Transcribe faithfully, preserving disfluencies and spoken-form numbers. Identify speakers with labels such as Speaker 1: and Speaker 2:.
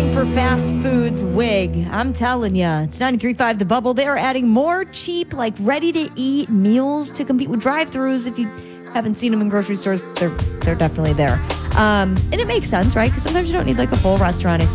Speaker 1: looking for fast foods, Wig. I'm telling you, it's ninety-three point five The Bubble. They are adding more cheap, like ready-to-eat meals to compete with drive-thrus. If you haven't seen them in grocery stores, they're they're definitely there. Um, and it makes sense, right? Because sometimes you don't need like a full restaurant experience.